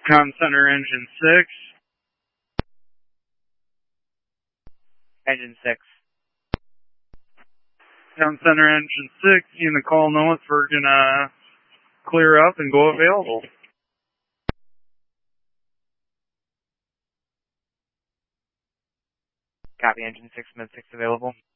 Comm Center Engine 6. Engine 6. Comm Center Engine 6, in the call notes, we're going to clear up and go available. Copy, Engine 6, Mid 6 available.